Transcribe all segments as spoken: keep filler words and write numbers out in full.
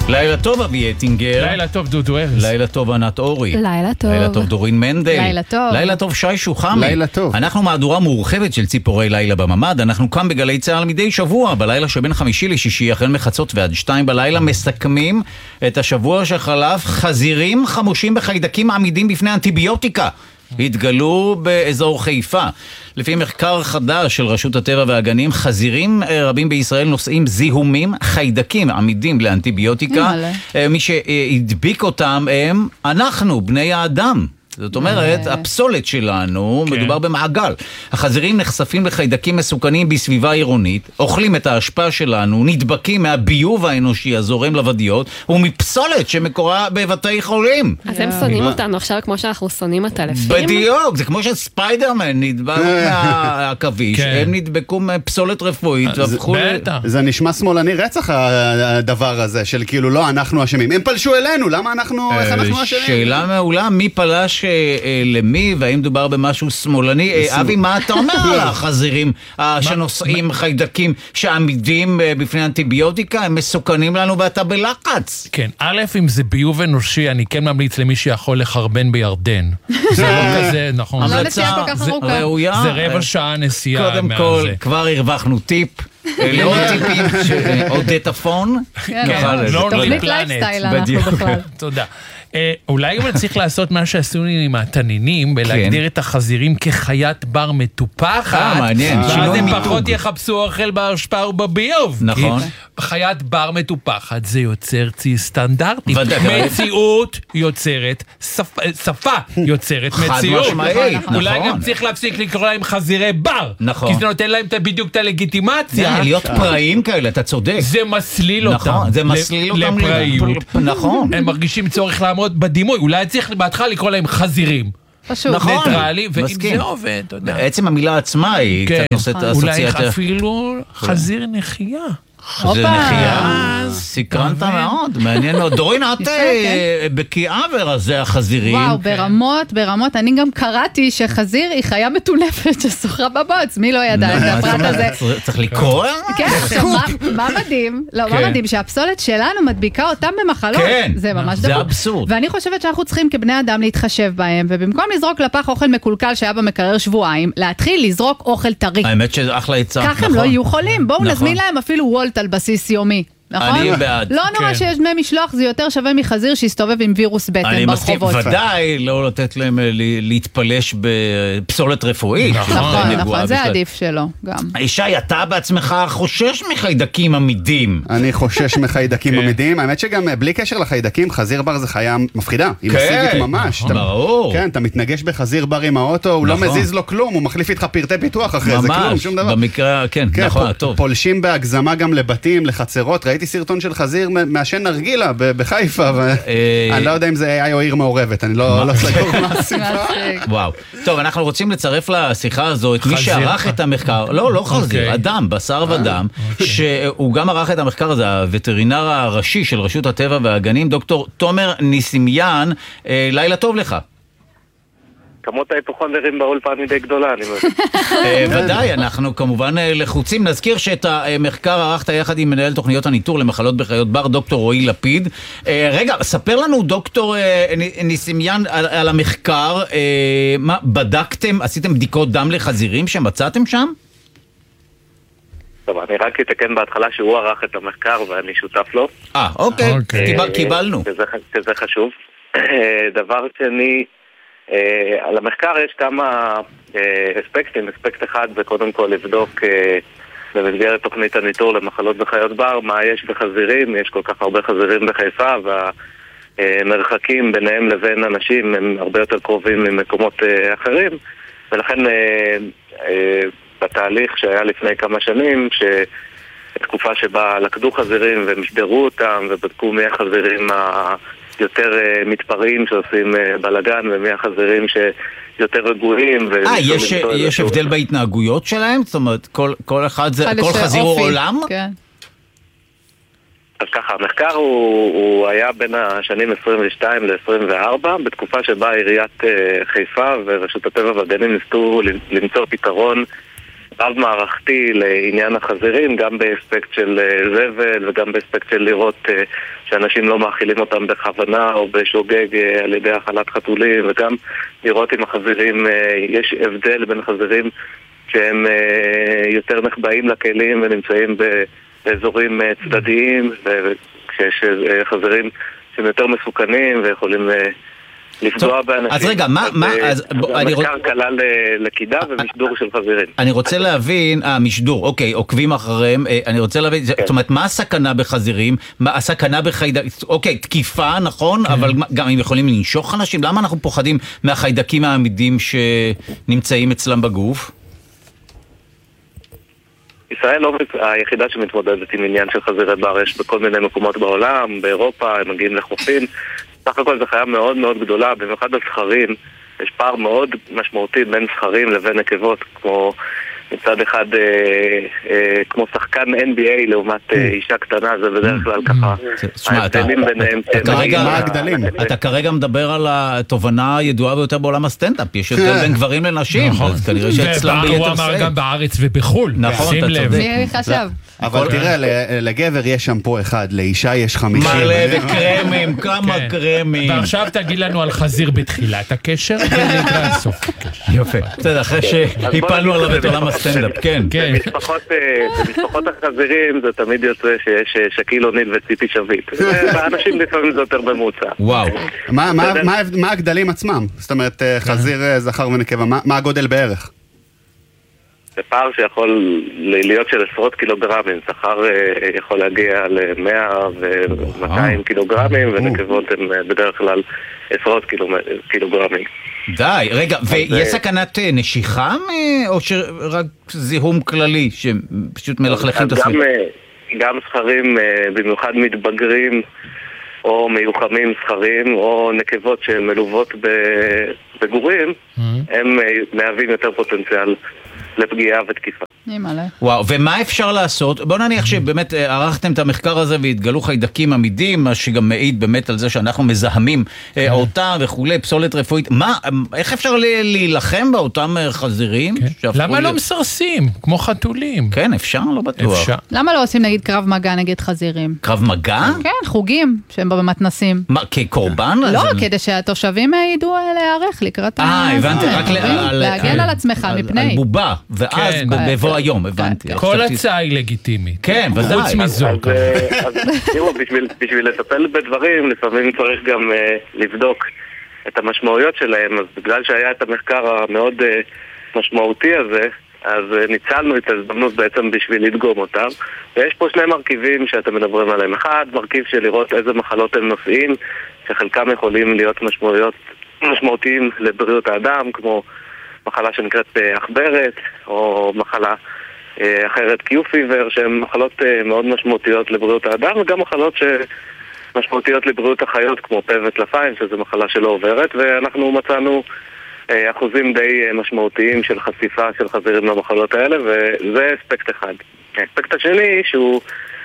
לילה טוב אבי אטינגר. לילה טוב דודו ארז. לילה טוב ענת אורי. לילה טוב. לילה טוב דורין מנדל. לילה טוב. לילה טוב שי שוחמי. לילה טוב. אנחנו מהדורה מורחבת של ציפורי לילה בממד. אנחנו כאן בגלי צהל מדי שבוע, בלילה שבין חמישי לשישי, החל מחצות ועד שתיים בלילה, מסכמים את השבוע שחלף. חזירים חמושים בחיידקים עמידים בפני אנטיביוטיקה התגלו באזור חיפה. לפי מחקר חדש של רשות הטבע והגנים, חזירים רבים בישראל נושאים זיהומים, חיידקים עמידים לאנטיביוטיקה. מי שהדביק אותם הם אנחנו, בני האדם. זאת אומרת, הפסולת שלנו, מדובר במעגל. החזירים נחשפים לחיידקים מסוכנים בסביבה עירונית, אוכלים את ההשפעה שלנו, נדבקים מהביוב האנושי הזורם לוודיות, ומפסולת שמקורה בבתי חולים. אז הם שונאים אותנו עכשיו כמו שאנחנו שונאים את אלפים? בדיוק, זה כמו שספיידרמן נדבק מהכביש, הם נדבקו מפסולת רפואית. זה נשמע שמאלני רצח הדבר הזה, של כאילו לא, אנחנו אשמים. הם פלשו אלינו, למה אנחנו, איך אנחנו אשמים? שאלה מעולה, מי פלש למי, והאם דובר במשהו שמאלני? אבי, מה אתה אומר על החזירים שנושאים חיידקים שעמידים בפני אנטיביוטיקה? הם מסוכנים לנו ואתה בלחץ. כן, א', אם זה ביוב אנושי, אני כן ממליץ למי שיכול לחרבן בירדן. זה לא כזה, נכון. המלצה ראויה. זה רבע שעה נסיעה. קודם כל, כבר הרווחנו טיפ. לא טיפים עודטפון. תוכנית לייפסטייל אנחנו בכלל. תודה. אולי גם צריך לעשות מה שעשו לי עם התנינים, ולהגדיר את החזירים כחיית בר מטופחת. אה, מעניין. ואז הם פחות יחפשו אוכל בהשפעה וביוב. נכון. חיית בר מטופחת זה יוצר צי סטנדרטי. מציאות יוצרת, שפה יוצרת מציאות. אולי גם צריך להפסיק לקרוא להם חזירי בר. נכון. כי זה נותן להם בדיוק את הלגיטימציה. להיות פראים כאלה, אתה צודק. זה מסליל אותם. זה מסליל אותם לפראיות. נכון. הם מרגישים צורך לעמוד בדימוי. אולי צריך בהתחלה לקרוא להם חזירים. פשוט. ניטרלי, ואם זה עובד, אתה יודע. בעצם המילה עצמה היא קצת נושאת אסוציאציה. אולי אפילו חזיר נחייה. זה נחייה, סקרנת מאוד, מעניין מאוד. דורין, את בקיאה ברזי החזירים. וואו, ברמות, ברמות. אני גם קראתי שחזיר היא חיה מטונפת ששוחה בבוץ. מי לא ידע את הפרט הזה? צריך לקרוא? כן, מה מדהים? לא, מה מדהים? שהפסולת שלנו מדביקה אותם במחלות. זה ממש דחוף. זה אבסורד. ואני חושבת שאנחנו צריכים כבני אדם להתחשב בהם, ובמקום לזרוק לפח אוכל מקולקל שהיה במקרר שבועיים, להתחיל לזרוק אוכל טרי. האמת שזה אחלה עצה. ככה הם לא יהיו חולים. בואו נזמין להם אפילו וולט על בסיס יומי. נכון? אני בעד. לא נורא שיש דמי משלוח, זה יותר שווה מחזיר שיסתובב עם וירוס בטן ברחובות. אני מסכים, ודאי לא לתת להם להתפלש בפסולת רפואית. נכון, נכון, זה עדיף שלו גם. שי, אתה בעצמך חושש מחיידקים עמידים. אני חושש מחיידקים עמידים. האמת שגם בלי קשר לחיידקים, חזיר בר זה חיה מפחידה. היא מסיבית ממש. ברור. כן, אתה מתנגש בחזיר בר עם האוטו, הוא לא מזיז לו כלום, הוא מחליף איתך פרטי פיתוח אחרי זה, כלום, שום דבר. במקרה, כן, נכון, טוב. פולשים בהגזמה גם לבתים, לחצרות. ראיתי סרטון של חזיר מעשן נרגילה בחיפה, ואני לא יודע אם זה היה או עיר מעורבת, אני לא סגור מה הסיבה. וואו. טוב, אנחנו רוצים לצרף לשיחה הזו את מי שערך את המחקר, לא, לא חזיר, אדם, בשר ודם, שהוא גם ערך את המחקר הזה, הווטרינר הראשי של רשות הטבע והגנים, דוקטור תומר ניסימיאן. לילה טוב לך. כמות ההיפוכונדרים באולפן מדי גדולה, אני אומר. ודאי, אנחנו כמובן לחוצים. נזכיר שאת המחקר ערכת יחד עם מנהל תוכניות הניטור למחלות בחיות בר, דוקטור רועי לפיד. רגע, ספר לנו, דוקטור ניסימיאן, על המחקר. מה, בדקתם, עשיתם בדיקות דם לחזירים שמצאתם שם? טוב, אני רק אתקן בהתחלה שהוא ערך את המחקר ואני שותף לו. אה, אוקיי, קיבלנו. שזה חשוב. דבר שני, Uh, על המחקר יש כמה uh, אספקטים. אספקט אחד זה קודם כל לבדוק uh, במסגרת תוכנית הניטור למחלות בחיות בר מה יש בחזירים. יש כל כך הרבה חזירים בחיפה והמרחקים ביניהם לבין אנשים הם הרבה יותר קרובים ממקומות uh, אחרים, ולכן uh, uh, בתהליך שהיה לפני כמה שנים, שתקופה שבה לקדו חזירים ומשדרו אותם ובדקו מי החזירים ה... יותר uh, מתפרעים שעושים uh, בלגן, ומי החזירים שיותר רגועים. אה, יש, יש הבדל בהתנהגויות שלהם? זאת אומרת, כל, כל אחד זה, כל חזיר הוא עולם? כן. אז ככה, המחקר הוא, הוא היה בין השנים עשרים ושתיים ל-עשרים וארבע, בתקופה שבה עיריית uh, חיפה ורשות הטבע והגנים ניסו למצוא פתרון רב מערכתי לעניין החזירים, גם באספקט של זבל וגם באספקט של לראות שאנשים לא מאכילים אותם בכוונה או בשוגג על ידי אכלת חתולים, וגם לראות אם החזירים, יש הבדל בין חזירים שהם יותר נחבאים לכלים ונמצאים באזורים צדדיים, וכשיש חזירים שהם יותר מסוכנים ויכולים לפגוע באנשים. אז רגע, מה... המחקר כלל לקידה ומשדור של חזירים. אני רוצה להבין, אה, משדור, אוקיי, עוקבים אחריהם, אני רוצה להבין, זאת אומרת, מה הסכנה בחזירים? מה הסכנה בחיידקים? אוקיי, תקיפה, נכון, אבל גם הם יכולים לנשוך אנשים? למה אנחנו פוחדים מהחיידקים העמידים שנמצאים אצלם בגוף? ישראל לא היחידה שמתמודדת עם עניין של חזירי בר, יש בכל מיני מקומות בעולם, באירופה, הם מגיעים לחופים. סך הכל זו חיה מאוד מאוד גדולה, במיוחד הזכרים, יש פער מאוד משמעותי בין זכרים לבין נקבות, כמו מצד אחד, אה, אה, כמו שחקן אן בי איי לעומת אה, אישה קטנה, זה בדרך כלל ככה, ההבדלים ביניהם. אתה כרגע מדבר על התובנה הידועה ביותר בעולם הסטנדאפ, יש הבדל בין גברים לנשים, אז כנראה שאצלם ביתר הוא אמר גם בארץ ובחול, נכון, אתה צודק. מי חשב? אבל תראה, לגבר יש שמפו אחד, לאישה יש חמישים. מלא וקרמים, כמה קרמים. ועכשיו תגיד לנו על חזיר בתחילת הקשר, ולקראת סוף הקשר. יפה. בסדר, אחרי שהיפלנו עליו את עולם הסטנדאפ, כן. במשפחות החזירים זה תמיד יוצא שיש שקיל אוניל וציפי שביט. באנשים לפעמים זה יותר במוצע. וואו. מה הגדלים עצמם? זאת אומרת, חזיר זכר ונקבה, מה הגודל בערך? זה פער שיכול להיות של עשרות קילוגרמים, זכר יכול להגיע ל-מאה ו-מאתיים קילוגרמים, ונקבות הן בדרך כלל עשרות קילוגרמים. די, רגע, ויש סכנת נשיכה, או שרק זיהום כללי, שפשוט מלכלכים את הסביבה? גם זכרים, במיוחד מתבגרים, או מיוחמים זכרים, או נקבות שהן מלוות בגורים, הם מהווים יותר פוטנציאל לפגיעה ותקיפה. וואו, ומה אפשר לעשות? בוא נניח שבאמת ערכתם את המחקר הזה והתגלו חיידקים עמידים, מה שגם מעיד באמת על זה שאנחנו מזהמים אותה וכולי, פסולת רפואית. מה, איך אפשר להילחם באותם חזירים? למה לא מסרסים? כמו חתולים. כן, אפשר, לא בטוח. למה לא עושים נגיד קרב מגע נגד חזירים? קרב מגע? כן, חוגים שהם במתנסים. מה, כקורבן? לא, כדי שהתושבים ידעו להיערך לקראת... אה, הבנתי, רק להגן על עצמך מפני. על בובה, ואז בבוא היום, הבנתי. כל הצעה היא לגיטימית. כן, ודאי. חוץ מזו. אז תראו, בשביל לטפל בדברים, לפעמים צריך גם לבדוק את המשמעויות שלהם, אז בגלל שהיה את המחקר המאוד משמעותי הזה, אז ניצלנו את ההזדמנות בעצם בשביל לדגום אותם, ויש פה שני מרכיבים שאתם מדברים עליהם. אחד, מרכיב של לראות איזה מחלות הם נושאים, שחלקם יכולים להיות משמעויות משמעותיים לבריאות האדם, כמו מחלה שנקראת עכברת, או מחלה אחרת קיו פיבר, שהן מחלות מאוד משמעותיות לבריאות האדם, וגם מחלות שמשמעותיות לבריאות החיות, כמו פה וטלפיים, שזו מחלה שלא עוברת, ואנחנו מצאנו אחוזים די משמעותיים של חשיפה של חזירים למחלות האלה, וזה אספקט אחד. האספקט השני, שהוא,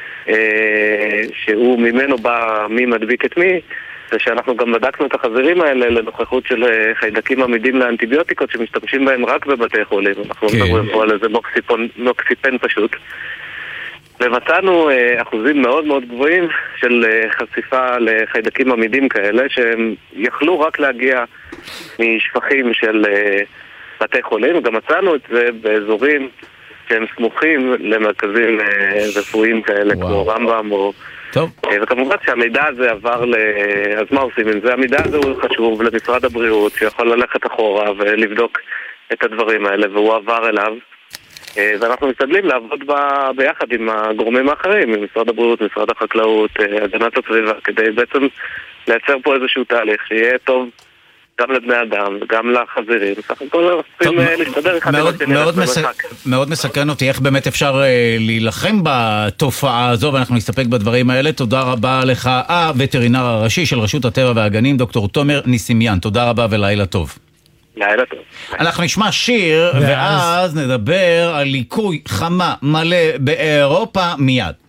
שהוא ממנו בא מי מדביק את מי, זה שאנחנו גם בדקנו את החזירים האלה לנוכחות של חיידקים עמידים לאנטיביוטיקות שמשתמשים בהם רק בבתי חולים. אנחנו כן. מדברים פה על איזה נוקסיפון, נוקסיפן פשוט. ומצאנו אחוזים מאוד מאוד גבוהים של חשיפה לחיידקים עמידים כאלה, שהם יכלו רק להגיע משפחים של בתי חולים, וגם מצאנו את זה באזורים שהם סמוכים למרכזים רפואיים כאלה, וואו. כמו רמב"ם או... טוב. וכמובן שהמידע הזה עבר ל... אז מה עושים עם זה? המידע הזה הוא חשוב למשרד הבריאות, שיכול ללכת אחורה ולבדוק את הדברים האלה, והוא עבר אליו. ואנחנו משתדלים לעבוד ב... ביחד עם הגורמים האחרים, עם משרד הבריאות, משרד החקלאות, הגנת הסביבה, כדי בעצם לייצר פה איזשהו תהליך שיהיה טוב גם לבני אדם וגם לחזירים. בסך הכל רוצים להשתדר אחד עם השני. מאוד מסקרן אותי איך באמת אפשר להילחם בתופעה הזו, ואנחנו נסתפק בדברים האלה. תודה רבה לך, הווטרינר הראשי של רשות הטבע והגנים, דוקטור תומר ניסימיאן. תודה רבה ולילה טוב. לילה טוב. אנחנו נשמע שיר, ואז נדבר על ליקוי חמה מלא באירופה מיד.